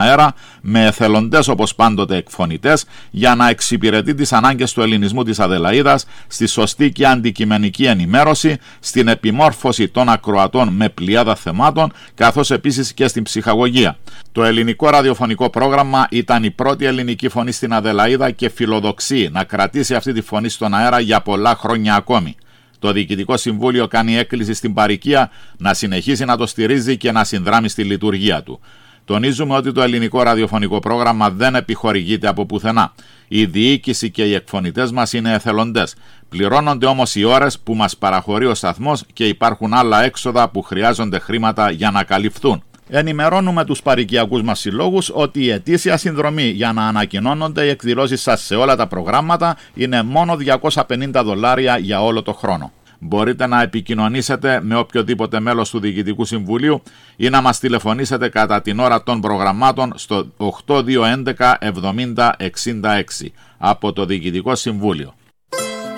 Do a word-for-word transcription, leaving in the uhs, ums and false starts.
αέρα με εθελοντές όπως πάντοτε εκφωνητές για να εξυπηρετεί τις ανάγκες του ελληνισμού της Αδελαΐδας στη σωστή και αντικειμενική ενημέρωση, στην επιμόρφωση των ακροατών με πλειάδα θεμάτων, καθώς επίσης και στην ψυχαγωγία. Το ελληνικό ραδιοφωνικό πρόγραμμα ήταν η πρώτη ελληνική φωνή στην Αδελαΐδα και φιλοδοξεί να κρατήσει αυτή τη φωνή στον αέρα για πολλά χρόνια ακόμη. Το Διοικητικό Συμβούλιο κάνει έκκληση στην παροικία να συνεχίσει να το στηρίζει και να συνδράμει στη λειτουργία του. Τονίζουμε ότι το ελληνικό ραδιοφωνικό πρόγραμμα δεν επιχορηγείται από πουθενά. Η διοίκηση και οι εκφωνητές μας είναι εθελοντές. Πληρώνονται όμως οι ώρες που μας παραχωρεί ο σταθμός και υπάρχουν άλλα έξοδα που χρειάζονται χρήματα για να καλυφθούν. Ενημερώνουμε τους παροικιακούς μας συλλόγους ότι η ετήσια συνδρομή για να ανακοινώνονται οι εκδηλώσεις σας σε όλα τα προγράμματα είναι μόνο διακόσια πενήντα δολάρια για όλο το χρόνο. Μπορείτε να επικοινωνήσετε με οποιοδήποτε μέλος του Διοικητικού Συμβουλίου ή να μας τηλεφωνήσετε κατά την ώρα των προγραμμάτων στο οκτώ δύο έντεκα εβδομήντα εξήντα έξι από το Διοικητικό Συμβούλιο.